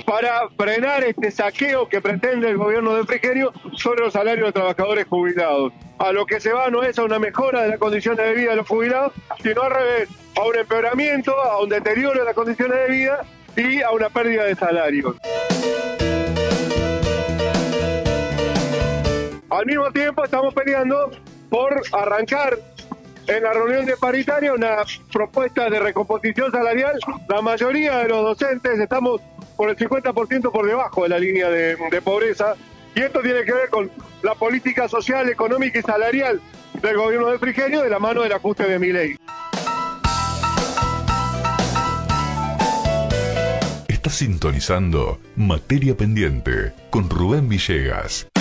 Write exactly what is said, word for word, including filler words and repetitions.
para frenar este saqueo que pretende el gobierno de Frigerio sobre los salarios de trabajadores jubilados. A lo que se va no es a una mejora de las condiciones de vida de los jubilados, sino al revés, a un empeoramiento, a un deterioro de las condiciones de vida y a una pérdida de salarios. Al mismo tiempo estamos peleando por arrancar en la reunión de paritaria una propuesta de recomposición salarial. La mayoría de los docentes estamos por el cincuenta por ciento por debajo de la línea de, de pobreza, y esto tiene que ver con la política social, económica y salarial del gobierno de Frigerio de la mano del ajuste de Milei. Estás sintonizando Materia Pendiente con Rubén Villegas.